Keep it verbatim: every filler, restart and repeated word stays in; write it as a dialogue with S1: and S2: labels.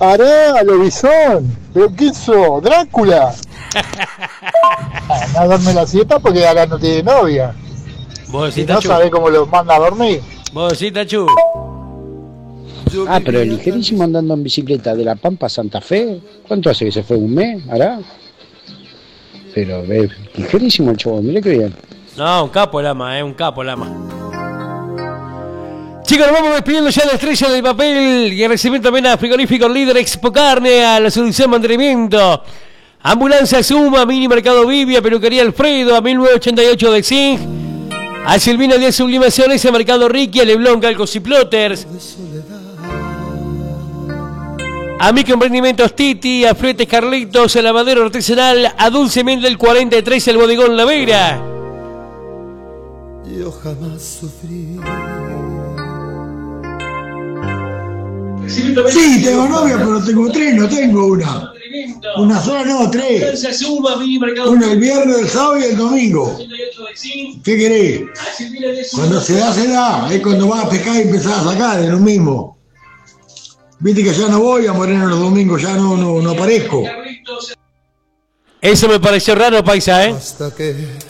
S1: Ará, lobizón. ¿Pero qué sos? ¿Drácula? Ah, no duerme la siesta porque Ará no tiene novia.
S2: ¿Vos decís,
S1: y no
S2: Tachu?
S1: sabe cómo los manda a dormir.
S2: ¿Vos decís, Tachu?
S3: Ah, pero ligerísimo andando en bicicleta de La Pampa a Santa Fe. ¿Cuánto hace que se fue? ¿Un mes? ¿Hará? Pero es ligerísimo el chavo, mirá que bien.
S2: No, un capo el ama, eh, un capo el ama. Chicos, nos vamos despidiendo ya de la estrella del papel y el recibimiento también a Frigorífico Líder Expo Carne, a la solución de mantenimiento. Ambulancia Suma, Mini Mercado Vivia, Peluquería Alfredo, a mil novecientos ochenta y ocho de Zinc. A Silvina Díaz Sublimaciones, a Mercado Ricky, a Leblon Calcos y Plotters. A Microemprendimientos Titi, a Fletes Carlitos, a Lavadero Artesanal, a Dulce Mel del cuarenta y tres, el Bodegón La Vera.
S4: Yo jamás sufrí.
S5: Sí, tengo novia, pero tengo tres, no tengo una. Una sola, no, tres. Una el viernes, el sábado y el domingo. ¿Qué querés? Cuando se da, se da. Es cuando vas a pescar y empezás a sacar, es lo mismo. Viste que ya no voy a Moreno los domingos, ya no, no, no aparezco.
S2: Eso me pareció raro, paisa, ¿eh?
S4: Hasta que